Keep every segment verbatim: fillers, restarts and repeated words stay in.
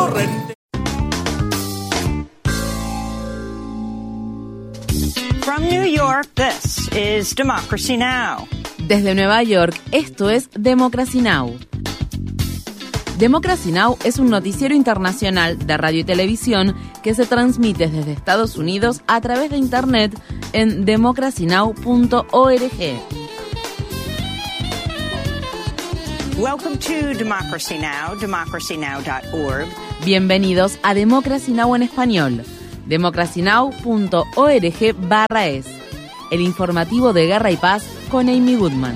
torrente. From New York, this is Democracy Now! Desde Nueva York, esto es Democracy Now! Democracy Now! Es un noticiero internacional de radio y televisión que se transmite desde Estados Unidos a través de Internet en democracy now punto org. Welcome to Democracy Now!, democracy now dot org. Bienvenidos a Democracy Now! En español. democracy now punto org barra es. El informativo de Guerra y Paz con Amy Goodman.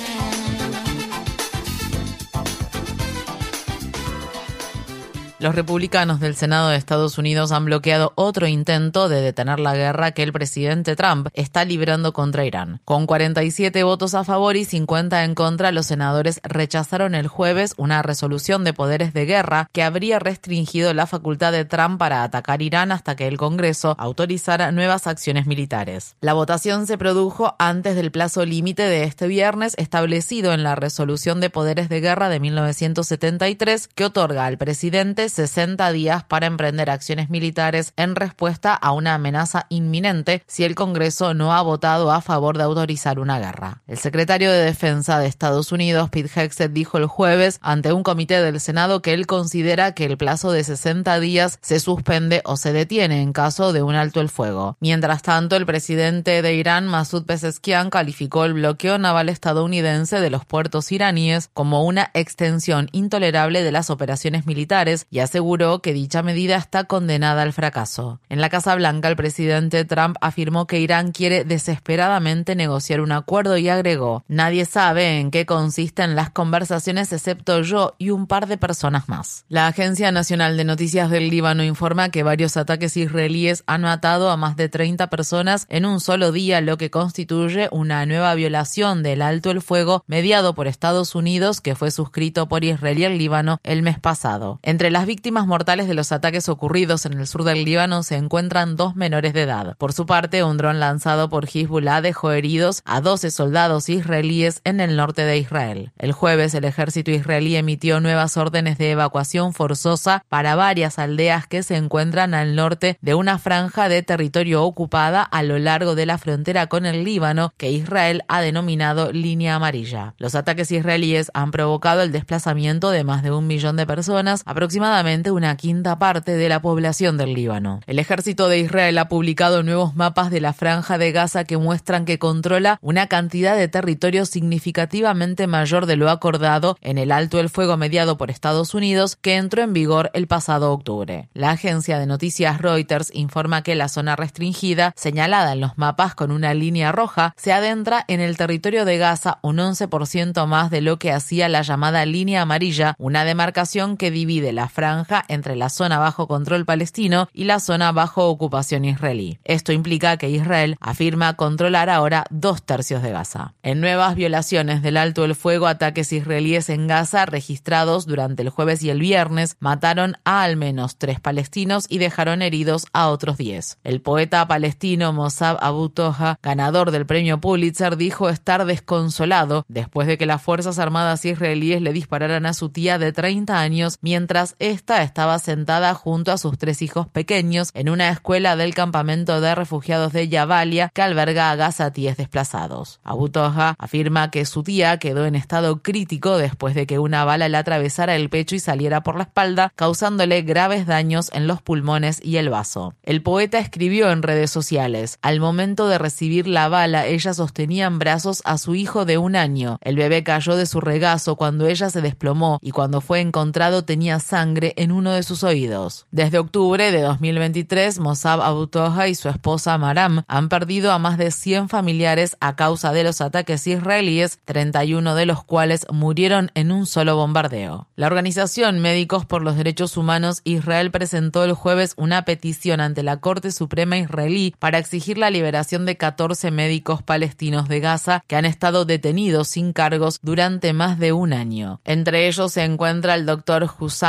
Los republicanos del Senado de Estados Unidos han bloqueado otro intento de detener la guerra que el presidente Trump está librando contra Irán. Con cuarenta y siete votos a favor y cincuenta en contra, los senadores rechazaron el jueves una resolución de poderes de guerra que habría restringido la facultad de Trump para atacar Irán hasta que el Congreso autorizara nuevas acciones militares. La votación se produjo antes del plazo límite de este viernes establecido en la resolución de poderes de guerra de mil novecientos setenta y tres que otorga al presidente sesenta días para emprender acciones militares en respuesta a una amenaza inminente si el Congreso no ha votado a favor de autorizar una guerra. El secretario de Defensa de Estados Unidos, Pete Hegseth, dijo el jueves ante un comité del Senado que él considera que el plazo de sesenta días se suspende o se detiene en caso de un alto el fuego. Mientras tanto, el presidente de Irán, Masoud Pezeshkian, calificó el bloqueo naval estadounidense de los puertos iraníes como una extensión intolerable de las operaciones militares y aseguró que dicha medida está condenada al fracaso. En la Casa Blanca, el presidente Trump afirmó que Irán quiere desesperadamente negociar un acuerdo y agregó: nadie sabe en qué consisten las conversaciones excepto yo y un par de personas más. La Agencia Nacional de Noticias del Líbano informa que varios ataques israelíes han matado a más de treinta personas en un solo día, lo que constituye una nueva violación del alto el fuego mediado por Estados Unidos que fue suscrito por Israel y el Líbano el mes pasado. Entre las víctimas mortales de los ataques ocurridos en el sur del Líbano se encuentran dos menores de edad. Por su parte, un dron lanzado por Hezbollah dejó heridos a doce soldados israelíes en el norte de Israel. El jueves, el ejército israelí emitió nuevas órdenes de evacuación forzosa para varias aldeas que se encuentran al norte de una franja de territorio ocupada a lo largo de la frontera con el Líbano que Israel ha denominado línea amarilla. Los ataques israelíes han provocado el desplazamiento de más de un millón de personas, aproximadamente una quinta parte de la población del Líbano. El ejército de Israel ha publicado nuevos mapas de la franja de Gaza que muestran que controla una cantidad de territorio significativamente mayor de lo acordado en el alto el fuego mediado por Estados Unidos que entró en vigor el pasado octubre. La agencia de noticias Reuters informa que la zona restringida, señalada en los mapas con una línea roja, se adentra en el territorio de Gaza un once por ciento más de lo que hacía la llamada línea amarilla, una demarcación que divide la franja entre la zona bajo control palestino y la zona bajo ocupación israelí. Esto implica que Israel afirma controlar ahora dos tercios de Gaza. En nuevas violaciones del alto el fuego, ataques israelíes en Gaza registrados durante el jueves y el viernes mataron a al menos tres palestinos y dejaron heridos a otros diez. El poeta palestino Mossab Abu Toha, ganador del premio Pulitzer, dijo estar desconsolado después de que las Fuerzas Armadas israelíes le dispararan a su tía de treinta años mientras esta estaba sentada junto a sus tres hijos pequeños en una escuela del campamento de refugiados de Jabalia que alberga a gazatíes desplazados. Abu Toha afirma que su tía quedó en estado crítico después de que una bala le atravesara el pecho y saliera por la espalda, causándole graves daños en los pulmones y el vaso. El poeta escribió en redes sociales: al momento de recibir la bala, ella sostenía en brazos a su hijo de un año. El bebé cayó de su regazo cuando ella se desplomó y cuando fue encontrado tenía sangre en uno de sus oídos. Desde octubre de dos mil veintitrés, Mossab Abu Toha y su esposa Maram han perdido a más de cien familiares a causa de los ataques israelíes, treinta y uno de los cuales murieron en un solo bombardeo. La organización Médicos por los Derechos Humanos Israel presentó el jueves una petición ante la Corte Suprema israelí para exigir la liberación de catorce médicos palestinos de Gaza que han estado detenidos sin cargos durante más de un año. Entre ellos se encuentra el doctor Hussam Abu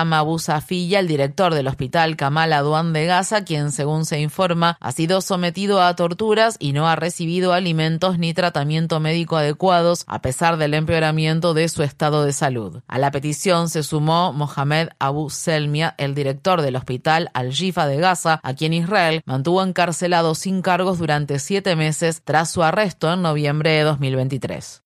Yousafzai, el director del hospital Kamal Adwan de Gaza, quien, según se informa, ha sido sometido a torturas y no ha recibido alimentos ni tratamiento médico adecuados, a pesar del empeoramiento de su estado de salud. A la petición se sumó Mohamed Abu Selmia, el director del hospital Al-Shifa de Gaza, a quien Israel mantuvo encarcelado sin cargos durante siete meses tras su arresto en noviembre de dos mil veintitrés.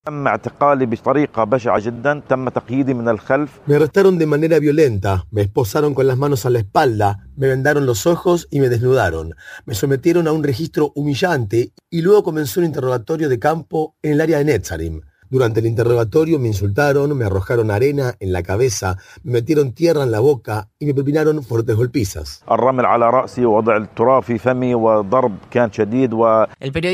Me arrestaron de manera violenta, me esposaron con las manos a la espalda, me vendaron los ojos y me desnudaron. Me sometieron a un registro humillante y luego comenzó un interrogatorio de campo en el área de Netzarim. Durante el interrogatorio me insultaron, me arrojaron arena en la cabeza, me metieron tierra en la boca y me propinaron fuertes golpizas. El periodista